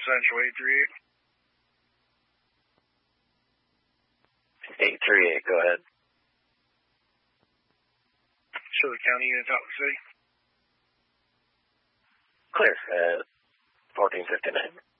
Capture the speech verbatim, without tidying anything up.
Central eight three eight. eight three eight, go ahead. Show the county unit out of the city. Clear at fourteen fifty-nine.